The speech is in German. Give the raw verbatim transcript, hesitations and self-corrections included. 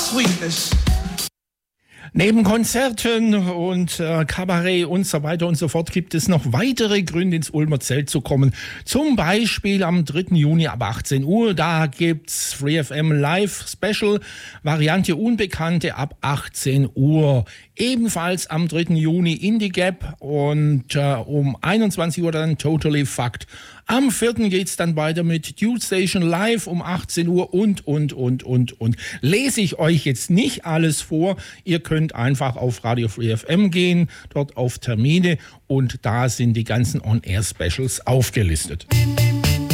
sweetness. Neben Konzerten und äh, Kabarett und so weiter und so fort gibt es noch weitere Gründe, ins Ulmer Zelt zu kommen. Zum Beispiel am dritten Juni ab achtzehn Uhr, da gibt's Free F M Live Special, Variante Unbekannte ab achtzehn Uhr. Ebenfalls am dritten Juni Indie Gap und äh, um einundzwanzig Uhr dann Totally Fucked. Am vierten geht's dann weiter mit Dude Station Live um achtzehn Uhr und, und, und, und, und. Lese ich euch jetzt nicht alles vor. Ihr könnt einfach auf Radio Free F M gehen, dort auf Termine und da sind die ganzen On-Air-Specials aufgelistet.